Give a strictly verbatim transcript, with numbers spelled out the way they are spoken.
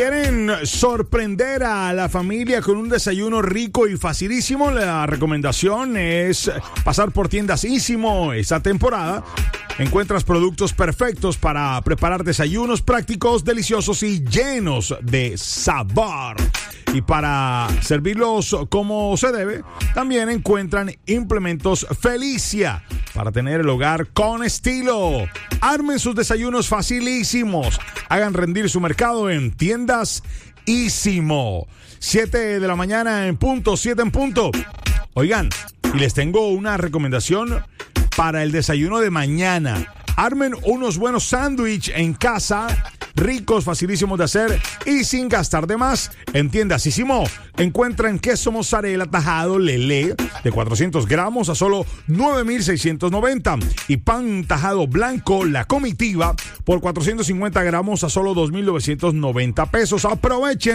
¿Quieren sorprender a la familia con un desayuno rico y facilísimo? La recomendación es pasar por tiendas Ísimo esta temporada. Encuentras productos perfectos para preparar desayunos prácticos, deliciosos y llenos de sabor. Y para servirlos como se debe, también encuentran implementos Felicia para tener el hogar con estilo. Armen sus desayunos facilísimos. Hagan rendir su mercado en tiendas Ísimo. siete de la mañana en punto, siete en punto. Oigan, y les tengo una recomendación para el desayuno de mañana. Armen unos buenos sándwiches en casa, ricos, facilísimos de hacer y sin gastar de más. En tiendas Ísimo encuentran queso mozzarella tajado Lele de cuatrocientos gramos a solo nueve mil seiscientos noventa y pan tajado blanco La Comitiva por cuatrocientos cincuenta gramos a solo dos mil novecientos noventa pesos. Aprovechen